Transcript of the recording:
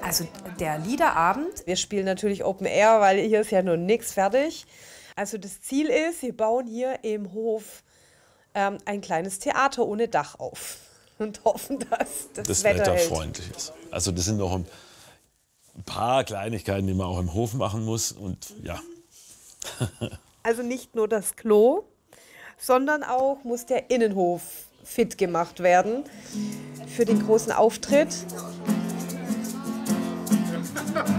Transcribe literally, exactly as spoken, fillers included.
Also der Liederabend. Wir spielen natürlich Open Air, weil hier ist ja noch nichts fertig. Also das Ziel ist, wir bauen hier im Hof ähm, ein kleines Theater ohne Dach auf und hoffen, dass das, das Wetter Wetter hält. freundlich ist. Also das sind noch ein paar Kleinigkeiten, die man auch im Hof machen muss. Und ja. Also nicht nur das Klo, sondern auch muss der Innenhof fit gemacht werden für den großen Auftritt.